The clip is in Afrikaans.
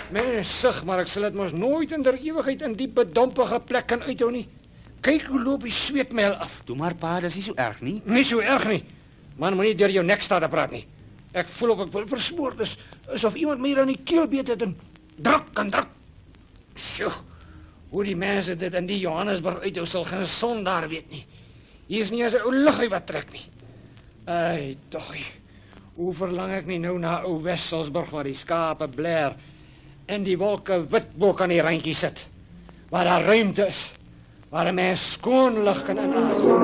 Mens sug, maar ek sal dit mos nooit in der ewigheid in die bedompige plek kan uithou nie. Kyk hoe loop die sweetmel af. Toe maar pa, dis nie so erg nie. Nie so erg nie. Man, moenie deur jou nek staan te praat nie. Ek voel of ek wil versmoor, dis asof iemand my aan die keel beet het en druk en druk. Sjoe, hoe die mense dit in die Johannesburg uithou sal geen sondaar weet nie. Hier is nie eens 'n ou luggie wat trek nie. Ai, tog. Hoe verlang ek nie nou na ou Wesselsburg waar die skape blaar en die wolke wit bo kan die randjie sit. Waar daar ruimte is, waar 'n mens skoon lug kan inasem.